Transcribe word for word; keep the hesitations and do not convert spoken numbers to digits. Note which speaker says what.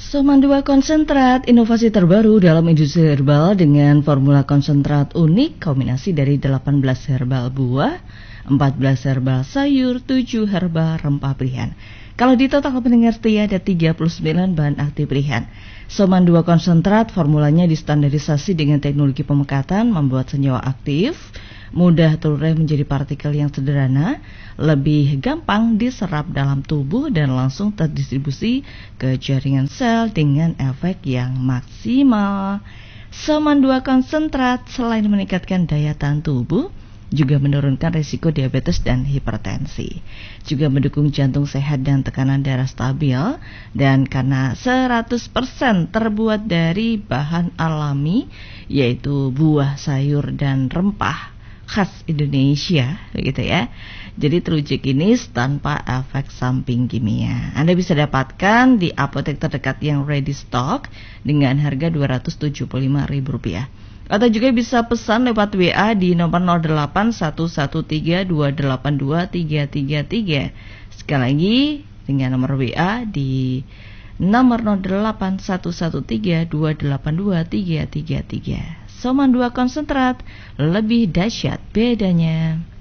Speaker 1: Soman dua konsentrat, inovasi terbaru dalam industri herbal dengan formula konsentrat unik, kombinasi dari delapan belas herbal buah, empat belas herbal sayur, tujuh herbal rempah pilihan. Kalau di total pendengar setia ada tiga puluh sembilan bahan aktif pilihan. Soman dua konsentrat formulanya distandarisasi dengan teknologi pemekatan, membuat senyawa aktif mudah terurai menjadi partikel yang sederhana, lebih gampang diserap dalam tubuh dan langsung terdistribusi ke jaringan sel dengan efek yang maksimal. Soman dua konsentrat selain meningkatkan daya tahan tubuh, juga menurunkan risiko diabetes dan hipertensi, juga mendukung jantung sehat dan tekanan darah stabil, dan karena seratus persen terbuat dari bahan alami yaitu buah, sayur, dan rempah khas Indonesia, begitu ya. Jadi teruji kinis tanpa efek samping kimia. Anda bisa dapatkan di apotek terdekat yang ready stock dengan harga dua ratus tujuh puluh lima ribu rupiah. Atau juga bisa pesan lewat W A di nomor nol delapan satu satu tiga dua delapan dua tiga tiga tiga. Sekali lagi dengan nomor W A di nomor nol delapan satu satu tiga dua delapan dua tiga tiga tiga. Soman dua konsentrat, lebih dahsyat bedanya.